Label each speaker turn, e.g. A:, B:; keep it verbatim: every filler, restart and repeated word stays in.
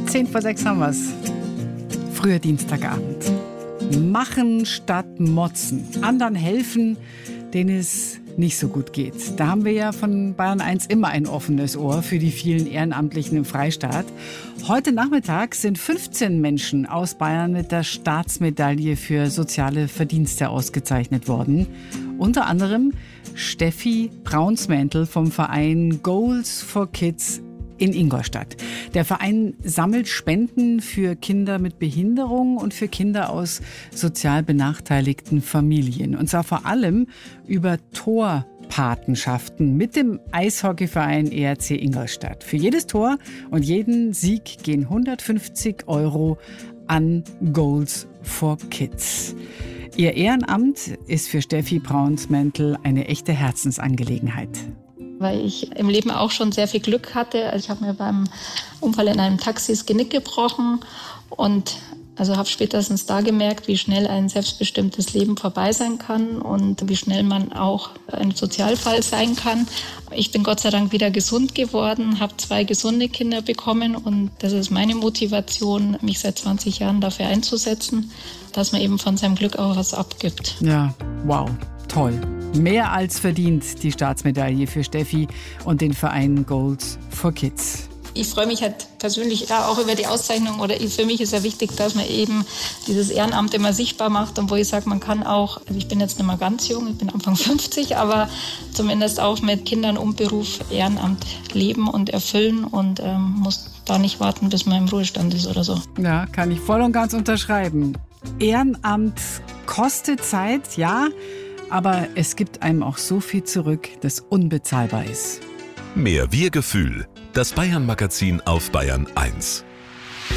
A: Zehn vor sechs haben wir's. Früher Dienstagabend. Machen statt motzen. Anderen helfen, denen es nicht so gut geht. Da haben wir ja von Bayern eins immer ein offenes Ohr für die vielen Ehrenamtlichen im Freistaat. Heute Nachmittag sind fünfzehn Menschen aus Bayern mit der Staatsmedaille für soziale Verdienste ausgezeichnet worden. Unter anderem Steffi Braunsmäntel vom Verein Goals for Kids in Ingolstadt. Der Verein sammelt Spenden für Kinder mit Behinderung und für Kinder aus sozial benachteiligten Familien. Und zwar vor allem über Torpatenschaften mit dem Eishockeyverein E R C Ingolstadt. Für jedes Tor und jeden Sieg gehen hundertfünfzig Euro an Goals for Kids. Ihr Ehrenamt ist für Steffi Braunsmäntel eine echte Herzensangelegenheit.
B: Weil ich im Leben auch schon sehr viel Glück hatte. Also ich habe mir beim Unfall in einem Taxi das Genick gebrochen und also habe spätestens da gemerkt, wie schnell ein selbstbestimmtes Leben vorbei sein kann und wie schnell man auch ein Sozialfall sein kann. Ich bin Gott sei Dank wieder gesund geworden, habe zwei gesunde Kinder bekommen und das ist meine Motivation, mich seit zwanzig Jahren dafür einzusetzen, dass man eben von seinem Glück auch was abgibt.
A: Ja, wow, toll. Mehr als verdient die Staatsmedaille für Steffi und den Verein Goals for Kids.
B: Ich freue mich halt persönlich ja, auch über die Auszeichnung. Oder für mich ist ja wichtig, dass man eben dieses Ehrenamt immer sichtbar macht. Und wo ich sage, man kann auch, also ich bin jetzt nicht mehr ganz jung, ich bin Anfang fünfzig, aber zumindest auch mit Kindern und Beruf Ehrenamt leben und erfüllen und ähm, muss da nicht warten, bis man im Ruhestand ist oder so.
A: Ja, kann ich voll und ganz unterschreiben. Ehrenamt kostet Zeit, ja, aber es gibt einem auch so viel zurück, das unbezahlbar ist.
C: Mehr Wir-Gefühl. Das Bayern-Magazin auf Bayern eins.